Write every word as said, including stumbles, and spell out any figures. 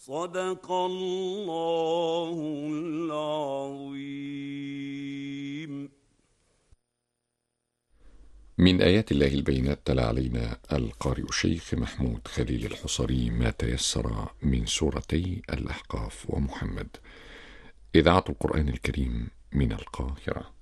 صدق الله العظيم. من آيات الله البينات تلا علينا القارئ الشيخ محمود خليل الحصري ما تيسر من سورتي الأحقاف ومحمد. إذاعة القرآن الكريم من القاهرة.